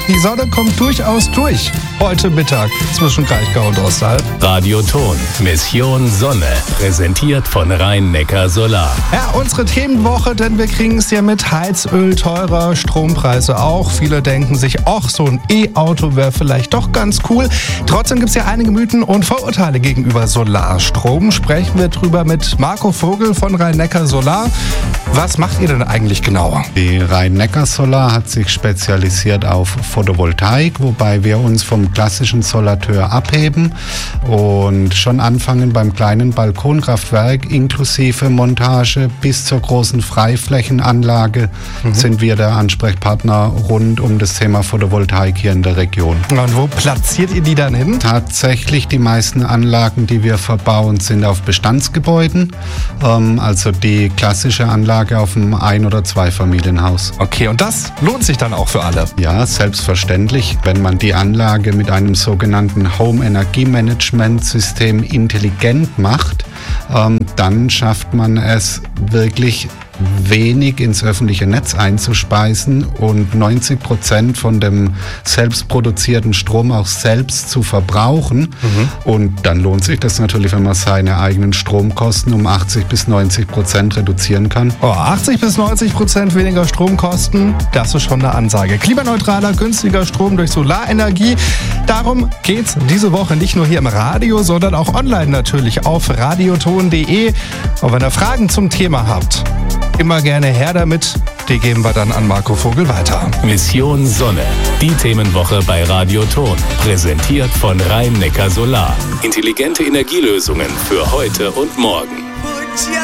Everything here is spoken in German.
Die Sonne kommt durchaus durch. Heute Mittag zwischen Kraichgau und Osterhalb. Radioton, Mission Sonne, präsentiert von Rhein-Neckar Solar. Ja, unsere Themenwoche, denn wir kriegen es ja mit Heizöl teurer, Strompreise auch. Viele denken sich, ach, so ein E-Auto wäre vielleicht doch ganz cool. Trotzdem gibt es ja einige Mythen und Vorurteile gegenüber Solarstrom. Sprechen wir drüber mit Marco Vogel von Rhein-Neckar Solar. Was macht ihr denn eigentlich genau? Die Rhein-Neckar Solar hat sich spezialisiert auf Photovoltaik, wobei wir uns vom klassischen Solateur abheben und schon anfangen beim kleinen Balkonkraftwerk inklusive Montage bis zur großen Freiflächenanlage sind wir der Ansprechpartner rund um das Thema Photovoltaik hier in der Region. Und wo platziert ihr die dann hin? Tatsächlich die meisten Anlagen, die wir verbauen, sind auf Bestandsgebäuden, also die klassische Anlage auf einem Ein- oder Zweifamilienhaus. Okay, und das lohnt sich dann auch für alle? Ja, selbstverständlich. Wenn man die Anlage mit einem sogenannten Home-Energie-Management-System intelligent macht, dann schafft man es wirklich wenig ins öffentliche Netz einzuspeisen und 90% von dem selbst produzierten Strom auch selbst zu verbrauchen. Und dann lohnt sich das natürlich, wenn man seine eigenen Stromkosten um 80-90% reduzieren kann. 80-90% weniger Stromkosten, das ist schon eine Ansage. Klimaneutraler, günstiger Strom durch Solarenergie. Darum geht's diese Woche nicht nur hier im Radio, sondern auch online natürlich auf radioton.de. Und wenn ihr Fragen zum Thema habt, immer gerne her damit. Die geben wir dann an Marco Vogel weiter. Mission Sonne, die Themenwoche bei Radioton, präsentiert von Rhein-Neckar Solar. Intelligente Energielösungen für heute und morgen.